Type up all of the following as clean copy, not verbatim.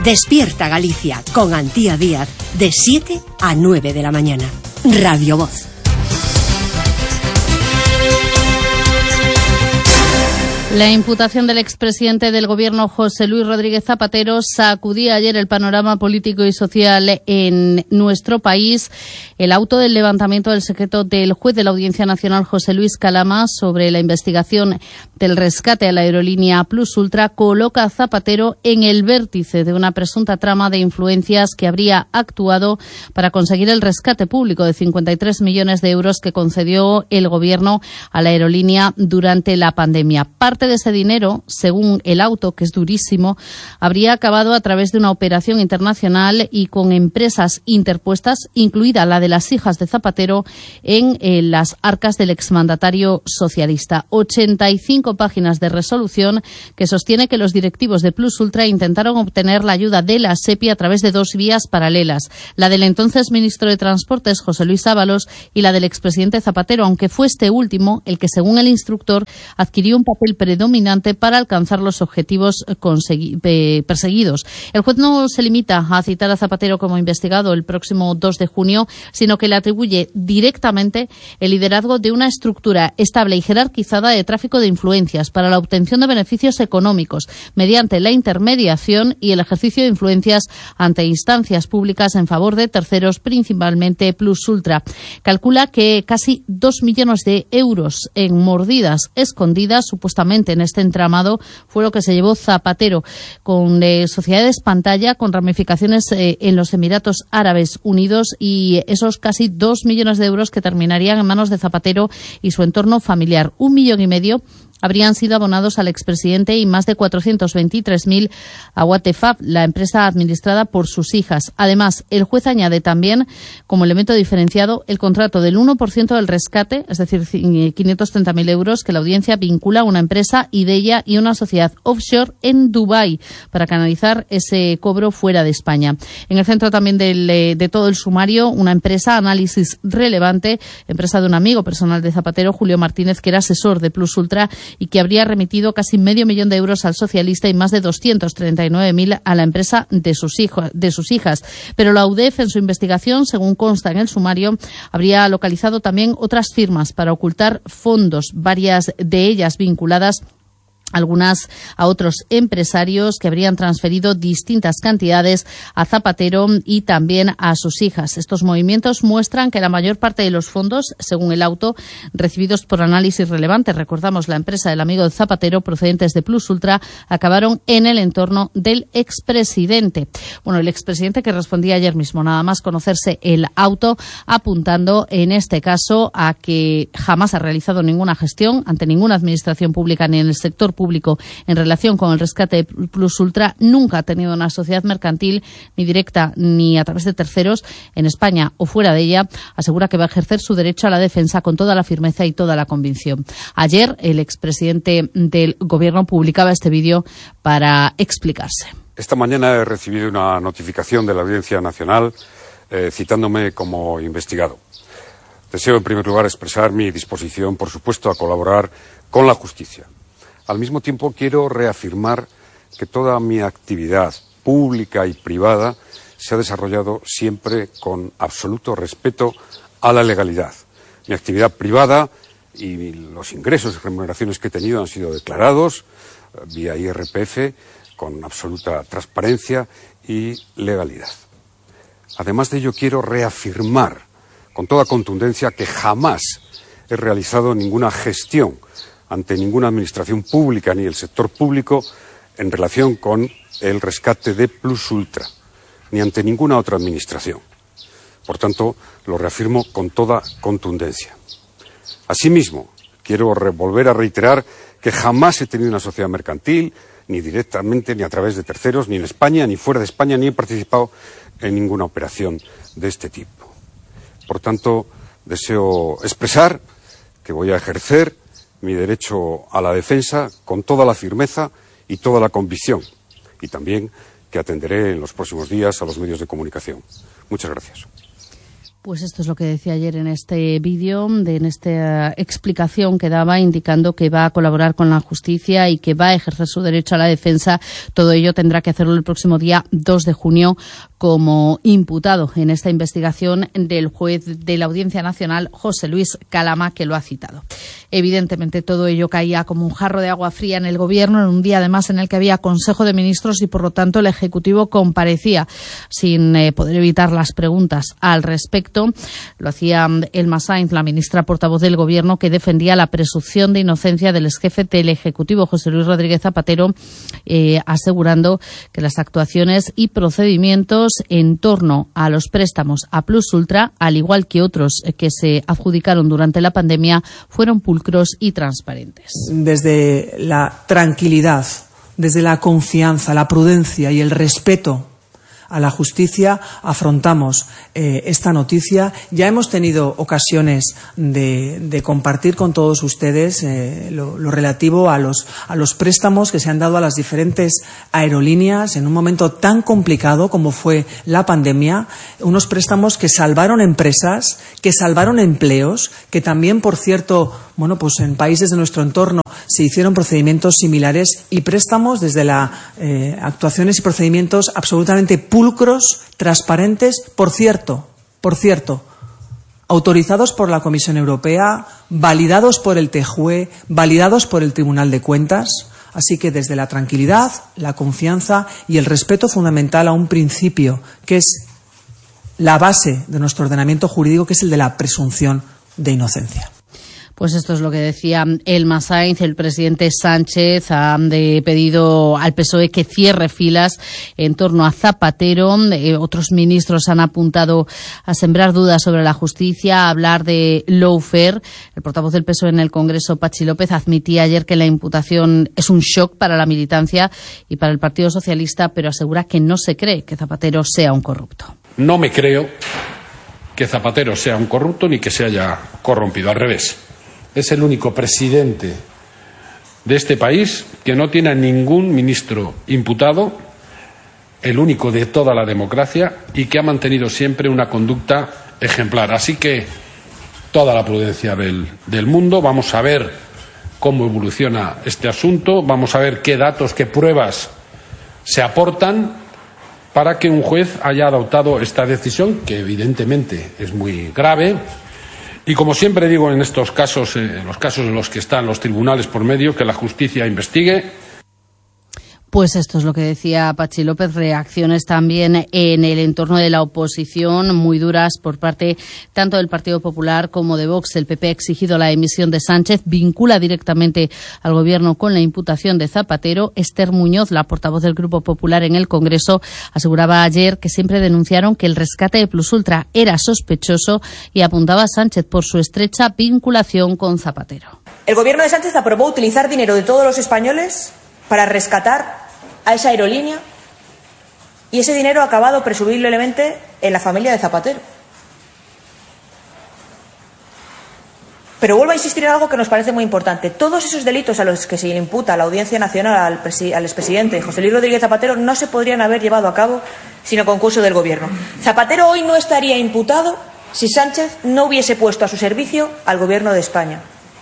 Despierta Galicia con Antía Díaz de 7 a 9 de la mañana. Radio Voz. La imputación del expresidente del Gobierno, José Luis Rodríguez Zapatero, sacudía ayer el panorama político y social en nuestro país. El auto del levantamiento del secreto del juez de la Audiencia Nacional, José Luis Calama, sobre la investigación del rescate a la aerolínea Plus Ultra, coloca a Zapatero en el vértice de una presunta trama de influencias que habría actuado para conseguir el rescate público de 53 millones de euros que concedió el Gobierno a la aerolínea durante la pandemia. Parte de ese dinero, según el auto, que es durísimo, habría acabado a través de una operación internacional y con empresas interpuestas, incluida la de las hijas de Zapatero, en las arcas del exmandatario socialista. 85 páginas de resolución que sostiene que los directivos de Plus Ultra intentaron obtener la ayuda de la SEPI a través de dos vías paralelas, la del entonces ministro de Transportes, José Luis Ábalos, y la del expresidente Zapatero, aunque fue este último el que, según el instructor, adquirió un papel predominante para alcanzar los objetivos perseguidos. El juez no se limita a citar a Zapatero como investigado el próximo 2 de junio, sino que le atribuye directamente el liderazgo de una estructura estable y jerarquizada de tráfico de influencias para la obtención de beneficios económicos mediante la intermediación y el ejercicio de influencias ante instancias públicas en favor de terceros, principalmente Plus Ultra. Calcula que casi 2 millones de euros en mordidas escondidas, supuestamente en este entramado, fue lo que se llevó Zapatero, con sociedades pantalla con ramificaciones en los Emiratos Árabes Unidos, y esos casi 2 millones de euros que terminarían en manos de Zapatero y su entorno familiar. 1,5 millones habrían sido abonados al expresidente y más de 423.000 a Watefab, la empresa administrada por sus hijas. Además, el juez añade también, como elemento diferenciado, el contrato del 1% del rescate, es decir, 530.000 euros, que la audiencia vincula a una empresa, Ideia, y una sociedad offshore en Dubái para canalizar ese cobro fuera de España. En el centro también de todo el sumario, una empresa, Análisis Relevante, empresa de un amigo personal de Zapatero, Julio Martínez, que era asesor de Plus Ultra y que habría remitido casi 500.000 de euros al socialista y más de 239.000 a la empresa de sus hijas. Pero la UDEF, en su investigación, según consta en el sumario, habría localizado también otras firmas para ocultar fondos, varias de ellas vinculadas algunas a otros empresarios que habrían transferido distintas cantidades a Zapatero y también a sus hijas. Estos movimientos muestran que la mayor parte de los fondos, según el auto, recibidos por Análisis Relevante, recordamos la empresa del amigo de Zapatero, procedentes de Plus Ultra, acabaron en el entorno del expresidente. Bueno, el expresidente que respondía ayer mismo, nada más conocerse el auto, apuntando en este caso a que jamás ha realizado ninguna gestión ante ninguna administración pública ni en el sector público en relación con el rescate de Plus Ultra, nunca ha tenido una sociedad mercantil, ni directa ni a través de terceros, en España o fuera de ella. Asegura que va a ejercer su derecho a la defensa con toda la firmeza y toda la convicción. Ayer el expresidente del Gobierno publicaba este vídeo para explicarse. Esta mañana he recibido una notificación de la Audiencia Nacional citándome como investigado. Deseo en primer lugar expresar mi disposición, por supuesto, a colaborar con la justicia. Al mismo tiempo, quiero reafirmar que toda mi actividad pública y privada se ha desarrollado siempre con absoluto respeto a la legalidad. Mi actividad privada y los ingresos y remuneraciones que he tenido han sido declarados vía IRPF con absoluta transparencia y legalidad. Además de ello, quiero reafirmar con toda contundencia que jamás he realizado ninguna gestión ante ninguna administración pública ni el sector público en relación con el rescate de Plus Ultra, ni ante ninguna otra administración. Por tanto, lo reafirmo con toda contundencia. Asimismo, quiero volver a reiterar que jamás he tenido una sociedad mercantil, ni directamente, ni a través de terceros, ni en España, ni fuera de España, ni he participado en ninguna operación de este tipo. Por tanto, deseo expresar que voy a ejercer mi derecho a la defensa con toda la firmeza y toda la convicción, y también que atenderé en los próximos días a los medios de comunicación. Muchas gracias. Pues esto es lo que decía ayer en este vídeo, en esta explicación que daba, indicando que va a colaborar con la justicia y que va a ejercer su derecho a la defensa. Todo ello tendrá que hacerlo el próximo día 2 de junio como imputado en esta investigación del juez de la Audiencia Nacional, José Luis Calama, que lo ha citado. Evidentemente todo ello caía como un jarro de agua fría en el Gobierno, en un día además en el que había Consejo de Ministros y por lo tanto el Ejecutivo comparecía sin poder evitar las preguntas al respecto. Lo hacía Elma Sainz, la ministra portavoz del Gobierno, que defendía la presunción de inocencia del exjefe del Ejecutivo, José Luis Rodríguez Zapatero, asegurando que las actuaciones y procedimientos en torno a los préstamos a Plus Ultra, al igual que otros que se adjudicaron durante la pandemia, fueron pulcros y transparentes. Desde la tranquilidad, desde la confianza, la prudencia y el respeto a la justicia afrontamos esta noticia. Ya hemos tenido ocasiones de compartir con todos ustedes lo relativo a los préstamos que se han dado a las diferentes aerolíneas en un momento tan complicado como fue la pandemia, unos préstamos que salvaron empresas, que salvaron empleos, que también, por cierto, pues en países de nuestro entorno se hicieron procedimientos similares y préstamos desde las actuaciones y procedimientos absolutamente pulcros, transparentes, por cierto, autorizados por la Comisión Europea, validados por el TJUE, validados por el Tribunal de Cuentas. Así que desde la tranquilidad, la confianza y el respeto fundamental a un principio que es la base de nuestro ordenamiento jurídico, que es el de la presunción de inocencia. Pues esto es lo que decía Elma Sainz. El presidente Sánchez ha pedido al PSOE que cierre filas en torno a Zapatero. Otros ministros han apuntado a sembrar dudas sobre la justicia, a hablar de lawfare. El portavoz del PSOE en el Congreso, Patxi López, admitía ayer que la imputación es un shock para la militancia y para el Partido Socialista, pero asegura que no se cree que Zapatero sea un corrupto. No me creo que Zapatero sea un corrupto ni que se haya corrompido, al revés. Es el único presidente de este país que no tiene a ningún ministro imputado, el único de toda la democracia, y que ha mantenido siempre una conducta ejemplar. Así que toda la prudencia del mundo. Vamos a ver cómo evoluciona este asunto, vamos a ver qué datos, qué pruebas se aportan para que un juez haya adoptado esta decisión, que evidentemente es muy grave. Y como siempre digo en estos casos, los casos en los que están los tribunales por medio, que la justicia investigue. Pues esto es lo que decía Patxi López. Reacciones también en el entorno de la oposición, muy duras por parte tanto del Partido Popular como de Vox. El PP ha exigido la dimisión de Sánchez, vincula directamente al Gobierno con la imputación de Zapatero. Esther Muñoz, la portavoz del Grupo Popular en el Congreso, aseguraba ayer que siempre denunciaron que el rescate de Plus Ultra era sospechoso y apuntaba a Sánchez por su estrecha vinculación con Zapatero. El Gobierno de Sánchez aprobó utilizar dinero de todos los españoles para rescatar a esa aerolínea, y ese dinero ha acabado presumiblemente en la familia de Zapatero. Pero vuelvo a insistir en algo que nos parece muy importante. Todos esos delitos a los que se le imputa a la Audiencia Nacional al expresidente José Luis Rodríguez Zapatero no se podrían haber llevado a cabo sin el concurso del Gobierno. Zapatero hoy no estaría imputado si Sánchez no hubiese puesto a su servicio al Gobierno de España.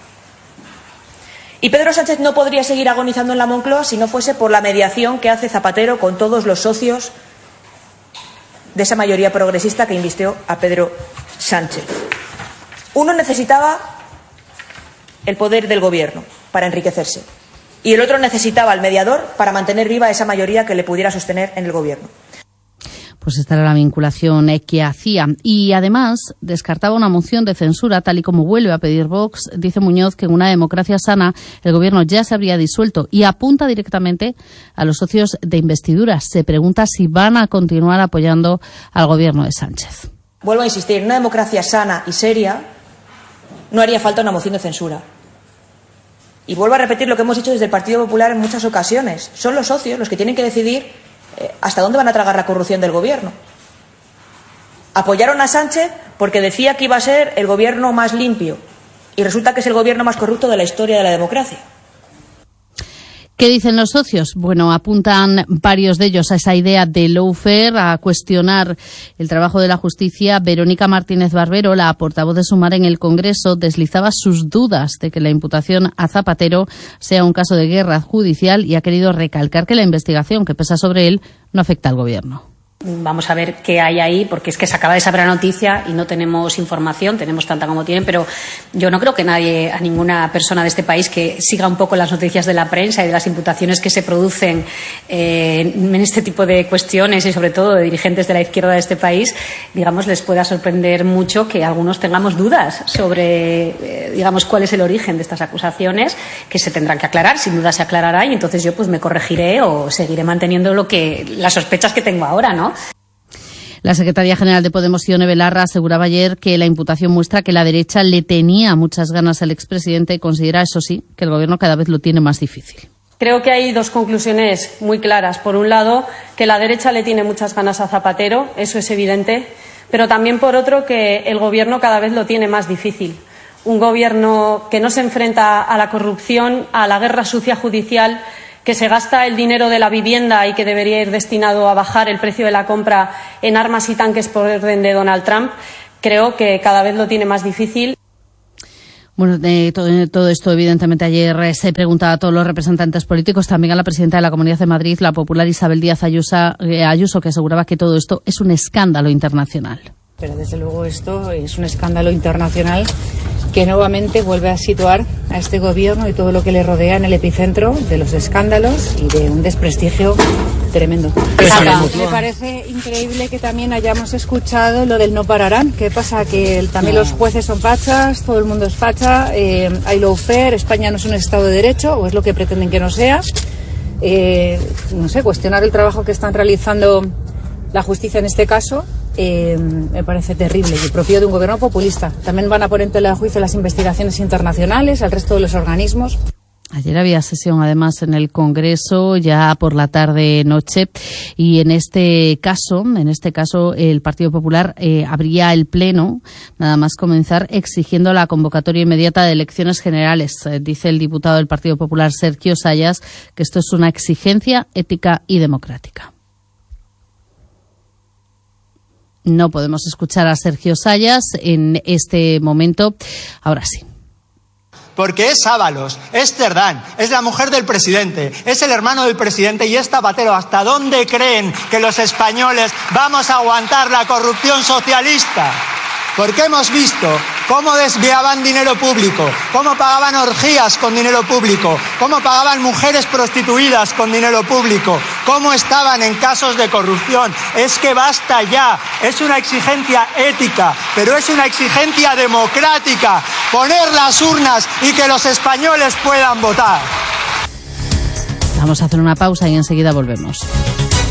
Y Pedro Sánchez no podría seguir agonizando en la Moncloa si no fuese por la mediación que hace Zapatero con todos los socios de esa mayoría progresista que invistió a Pedro Sánchez. Uno necesitaba el poder del Gobierno para enriquecerse y el otro necesitaba al mediador para mantener viva esa mayoría que le pudiera sostener en el Gobierno. Pues esta era la vinculación que hacía. Y además descartaba una moción de censura, tal y como vuelve a pedir Vox. Dice Muñoz que en una democracia sana el Gobierno ya se habría disuelto y apunta directamente a los socios de investidura. Se pregunta si van a continuar apoyando al Gobierno de Sánchez. Vuelvo a insistir, en una democracia sana y seria no haría falta una moción de censura. Y vuelvo a repetir lo que hemos dicho desde el Partido Popular en muchas ocasiones. Son los socios los que tienen que decidir hasta dónde van a tragar la corrupción del Gobierno. Apoyaron a Sánchez porque decía que iba a ser el Gobierno más limpio y resulta que es el Gobierno más corrupto de la historia de la democracia. ¿Qué dicen los socios? Bueno, apuntan varios de ellos a esa idea de lawfare, a cuestionar el trabajo de la justicia. Verónica Martínez Barbero, la portavoz de Sumar en el Congreso, deslizaba sus dudas de que la imputación a Zapatero sea un caso de guerra judicial y ha querido recalcar que la investigación que pesa sobre él no afecta al Gobierno. Vamos a ver qué hay ahí, porque es que se acaba de saber la noticia y no tenemos información, tenemos tanta como tienen, pero yo no creo que nadie, a ninguna persona de este país que siga un poco las noticias de la prensa y de las imputaciones que se producen en este tipo de cuestiones y sobre todo de dirigentes de la izquierda de este país, digamos, les pueda sorprender mucho que algunos tengamos dudas sobre, digamos, cuál es el origen de estas acusaciones, que se tendrán que aclarar, sin duda se aclarará y entonces yo pues me corregiré o seguiré manteniendo las sospechas que tengo ahora, ¿no? La secretaria general de Podemos, Ione Belarra, aseguraba ayer que la imputación muestra que la derecha le tenía muchas ganas al expresidente y considera, eso sí, que el Gobierno cada vez lo tiene más difícil. Creo que hay dos conclusiones muy claras. Por un lado, que la derecha le tiene muchas ganas a Zapatero, eso es evidente, pero también por otro que el Gobierno cada vez lo tiene más difícil. Un Gobierno que no se enfrenta a la corrupción, a la guerra sucia judicial, que se gasta el dinero de la vivienda y que debería ir destinado a bajar el precio de la compra en armas y tanques por orden de Donald Trump, creo que cada vez lo tiene más difícil. Bueno, de todo esto, evidentemente, ayer se preguntaba a todos los representantes políticos, también a la presidenta de la Comunidad de Madrid, la popular Isabel Díaz Ayuso, que aseguraba que todo esto es un escándalo internacional. Pero desde luego esto es un escándalo internacional que nuevamente vuelve a situar a este Gobierno y todo lo que le rodea en el epicentro de los escándalos y de un desprestigio tremendo. Me parece increíble que también hayamos escuchado lo del no pararán. ¿Qué pasa? Que también los jueces son fachas, todo el mundo es facha, hay lawfare, España no es un Estado de Derecho, o es lo que pretenden que no sea. No sé, cuestionar el trabajo que están realizando la justicia en este caso me parece terrible y propio de un gobierno populista. También van a poner en tela de juicio las investigaciones internacionales, al resto de los organismos. Ayer había sesión además en el Congreso ya por la tarde-noche y en este caso el Partido Popular abría el pleno nada más comenzar exigiendo la convocatoria inmediata de elecciones generales. Dice el diputado del Partido Popular Sergio Sayas que esto es una exigencia ética y democrática. No podemos escuchar a Sergio Sayas en este momento. Ahora sí. Porque es Ábalos, es Cerdán, es la mujer del presidente, es el hermano del presidente y es Zapatero. ¿Hasta dónde creen que los españoles vamos a aguantar la corrupción socialista? Porque hemos visto cómo desviaban dinero público, cómo pagaban orgías con dinero público, cómo pagaban mujeres prostituidas con dinero público, cómo estaban en casos de corrupción. Es que basta ya, es una exigencia ética, pero es una exigencia democrática. Poner las urnas y que los españoles puedan votar. Vamos a hacer una pausa y enseguida volvemos.